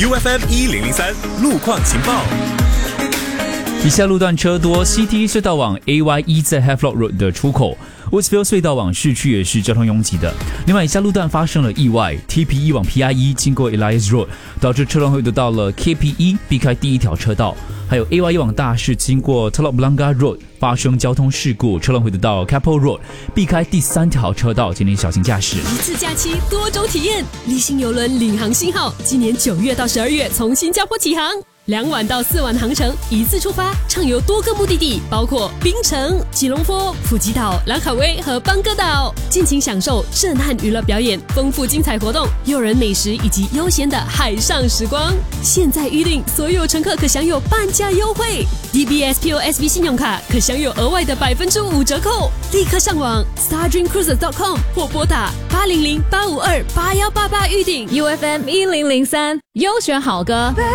UFM 1003路况情报。 以下路段车多，西 T 隧道往 AY1 在 Havelock Road 的出口 Woodsville 隧道往市区也是交通拥挤的。另外以下路段发生了意外， TP1 往 PI1 经过 Elias Road 导致车辆会到了 KP1 避开第一条车道，还有 AY1 往大市经过 Telok Blangah Road 发生交通事故，车辆会到 Keppel Road 避开第三条车道，请您小心驾驶。 一次假期多种体验，立新邮轮领航信号今年9月到12月从新加坡起航，2晚到4晚航程，一次出发，畅游多个目的地，包括槟城、吉隆坡、普吉岛、兰卡威和邦哥岛，尽情享受震撼娱乐表演、丰富精彩活动、诱人美食以及悠闲的海上时光。现在预订，所有乘客可享有半价优惠 ，DBS POSB 信用卡可享有额外的5%折扣。立刻上网 stardreamcruises.com 或拨打800-852-8188预订。 UFM 1003优选好歌。